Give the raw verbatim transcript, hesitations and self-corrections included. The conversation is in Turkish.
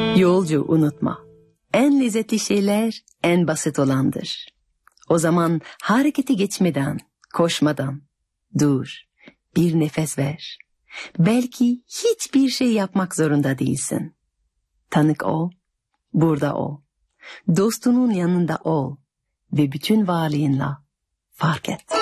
Yolcu unutma. En lezzetli şeyler en basit olandır. O zaman harekete geçmeden, koşmadan dur, bir nefes ver. Belki hiçbir şey yapmak zorunda değilsin. Tanık ol, burada ol. Dostunun yanında ol ve bütün varlığınla fark et.